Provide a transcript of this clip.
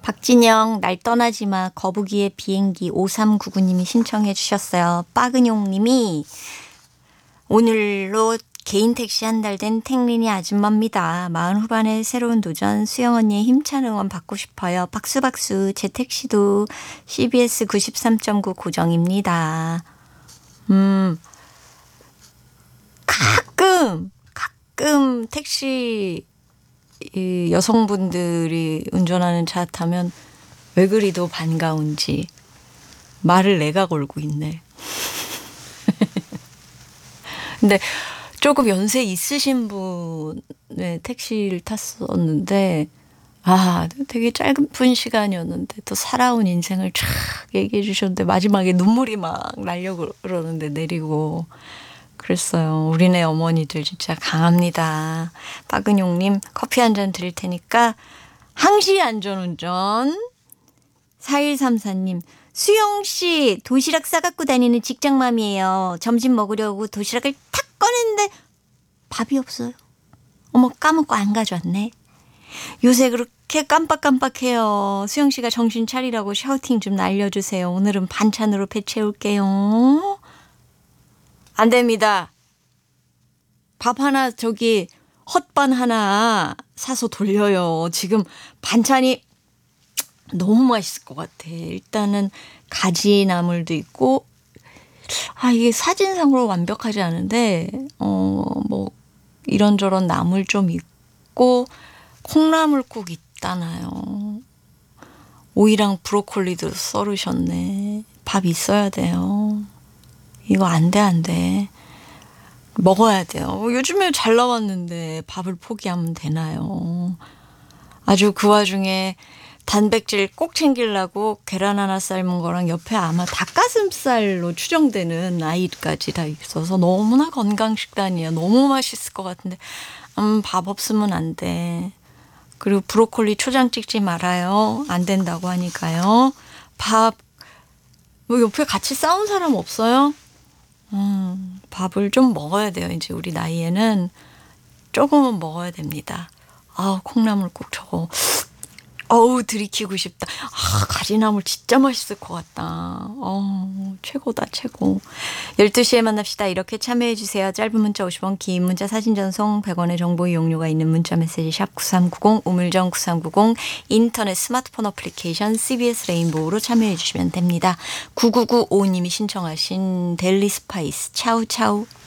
박진영 날 떠나지마 거북이의 비행기 5399님이 신청해 주셨어요. 빠근용님이 오늘로 개인 택시 한 달 된 탱린이 아줌마입니다. 40 후반의 새로운 도전 수영 언니의 힘찬 응원 받고 싶어요. 박수박수 제 택시도 CBS 93.9 고정입니다. 가끔 택시 이 여성분들이 운전하는 차 타면 왜 그리도 반가운지 말을 내가 걸고 있네. 근데 조금 연세 있으신 분의 택시를 탔었는데 되게 짧은 시간이었는데 또 살아온 인생을 쫙 얘기해 주셨는데 마지막에 눈물이 막 나려고 그러는데 내리고 그랬어요. 우리네 어머니들 진짜 강합니다. 박은용님 커피 한 잔 드릴 테니까 항시 안전운전. 4134님 수영씨 도시락 싸갖고 다니는 직장맘이에요. 점심 먹으려고 도시락을 탁 꺼냈는데 밥이 없어요. 어머 까먹고 안 가져왔네. 요새 그렇게 깜빡깜빡해요. 수영씨가 정신 차리라고 샤우팅 좀 날려주세요. 오늘은 반찬으로 배 채울게요. 안 됩니다. 밥 하나 헛반 하나 사서 돌려요. 지금 반찬이 너무 맛있을 것 같아. 일단은 가지나물도 있고 이게 사진상으로 완벽하지 않은데 뭐 이런저런 나물 좀 있고 콩나물국 있잖아요. 오이랑 브로콜리도 썰으셨네. 밥 있어야 돼요. 이거 안 돼. 먹어야 돼요. 요즘에 잘 나왔는데 밥을 포기하면 되나요? 아주 그 와중에 단백질 꼭 챙기려고 계란 하나 삶은 거랑 옆에 아마 닭가슴살로 추정되는 아이까지 다 있어서 너무나 건강식단이에요. 너무 맛있을 것 같은데 밥 없으면 안 돼. 그리고 브로콜리 초장 찍지 말아요. 안 된다고 하니까요. 밥 뭐 옆에 같이 싸운 사람 없어요? 밥을 좀 먹어야 돼요. 이제 우리 나이에는 조금은 먹어야 됩니다. 콩나물국 저거 들이키고 싶다. 가지나물 진짜 맛있을 것 같다. 최고다 최고. 12시에 만납시다. 이렇게 참여해 주세요. 짧은 문자 50원, 긴 문자 사진 전송 100원의 정보 이용료가 있는 문자 메시지 샵 9390, 우물정 9390, 인터넷 스마트폰 어플리케이션 CBS 레인보우로 참여해 주시면 됩니다. 9995님이 신청하신 델리 스파이스 차우차우.